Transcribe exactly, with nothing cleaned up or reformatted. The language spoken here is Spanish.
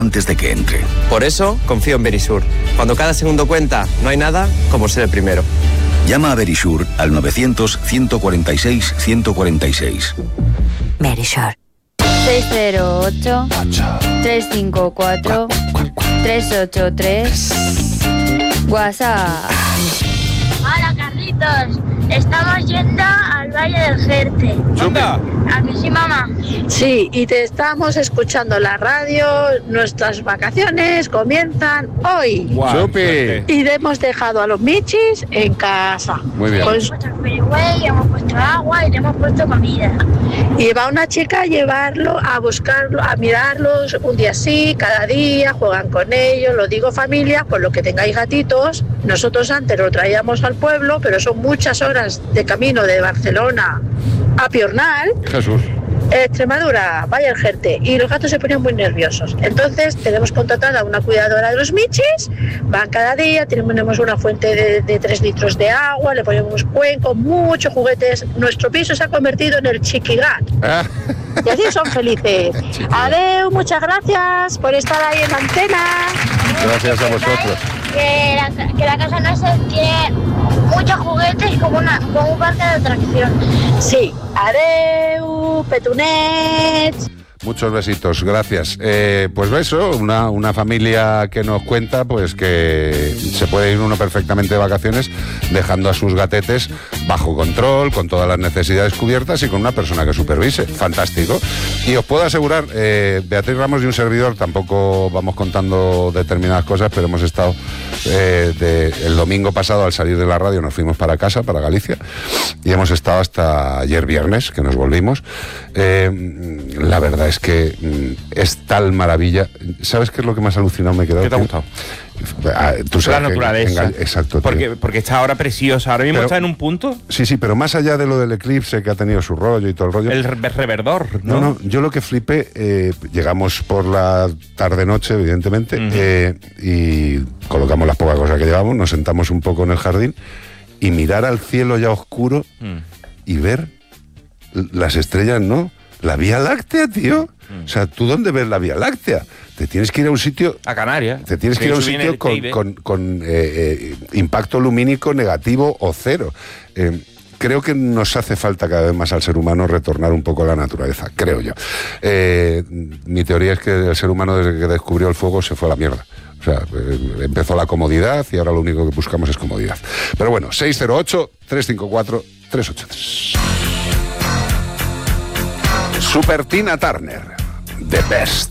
antes de que entre. Por eso confío en Verisur. Cuando cada segundo cuenta, no hay nada como ser el primero. Llama a Verisur al novecientos, ciento cuarenta y seis, ciento cuarenta y seis. Verisur. seis cero ocho, tres cinco cuatro, tres ocho tres. WhatsApp. Hola, Carlitos. Estamos yendo al Valle del Jerte. ¡Anda! ¿A que sí, mamá? Sí, y te estamos escuchando la radio. Nuestras vacaciones comienzan hoy. Wow, ¡Supi! Y hemos dejado a los michis en casa. Muy bien. Pues, Hemos puesto el freeway, hemos puesto agua y le hemos puesto comida. y va una chica a llevarlo, a buscarlo, a mirarlos un día sí, cada día, juegan con ellos. Lo digo familia, por lo que tengáis gatitos. Nosotros antes lo traíamos al pueblo, pero son muchas horas de camino de Barcelona a Piornal, Jesús. Extremadura, Valle del Jerte, y los gatos se ponían muy nerviosos. Entonces tenemos contratada a una cuidadora de los michis, van cada día, tenemos una fuente de, de tres litros de agua, le ponemos cuenco, muchos juguetes. Nuestro piso se ha convertido en el chiquigat. Ah. Y así son felices. Adeu, muchas gracias por estar ahí en la antena. Gracias a vosotros. Que la, que la casa no se tiene muchos juguetes como, una, como un parque de atracción. Sí, adeu, petunets. Muchos besitos, gracias. Eh, pues beso, una, una familia que nos cuenta pues que se puede ir uno perfectamente de vacaciones dejando a sus gatetes bajo control, con todas las necesidades cubiertas y con una persona que supervise. Fantástico. Y os puedo asegurar, eh, Beatriz Ramos y un servidor, tampoco vamos contando determinadas cosas, pero hemos estado eh, de, el domingo pasado al salir de la radio nos fuimos para casa, para Galicia, y hemos estado hasta ayer viernes, que nos volvimos. Eh, la verdad es que mm, es tal maravilla. ¿Sabes qué es lo que más alucinado me he quedado? ¿Qué te ha gustado? Ah, tú sabes La que naturaleza. en Gal- exacto, tío. Porque, porque está ahora preciosa. Ahora mismo Pero- está en un punto. Sí, sí, pero más allá de lo del eclipse que ha tenido su rollo y todo el rollo. El re- reverdor, ¿no? No, no, yo lo que flipé, eh, llegamos por la tarde-noche, evidentemente, Ujú. eh, y colocamos las pocas cosas que llevamos, nos sentamos un poco en el jardín y mirar al cielo ya oscuro Mm. y ver l- las estrellas, ¿no? La Vía Láctea, tío. O sea, ¿tú dónde ves la Vía Láctea? Te tienes que ir a un sitio... A Canarias. Te tienes que ir a un subir en sitio el con, Teide. con- con, eh, eh, impacto lumínico negativo o cero. Eh, creo que nos hace falta cada vez más al ser humano retornar un poco a la naturaleza, creo yo. Eh, mi teoría es que el ser humano desde que descubrió el fuego se fue a la mierda. O sea, eh, empezó la comodidad y ahora lo único que buscamos es comodidad. Pero bueno, seis cero ocho, tres cinco cuatro, tres ocho tres. Super Tina Turner, The Best.